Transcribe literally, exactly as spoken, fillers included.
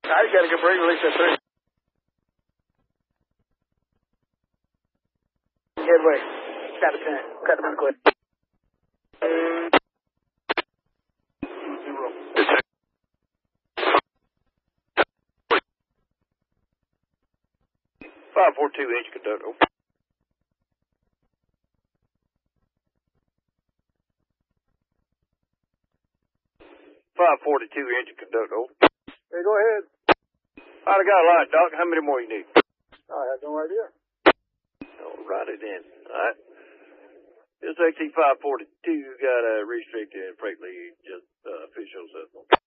I just got to get brake release at three. Headway. Got a ten. Cut them in quick. Zero. five four two engine conductor. five forty-two engine conductor. Hey, go ahead. All right, I got a line, Doc. How many more you need? I have no idea. I'll write it in. All right. This X T five forty-two got a restricted freight lead, just uh, official system.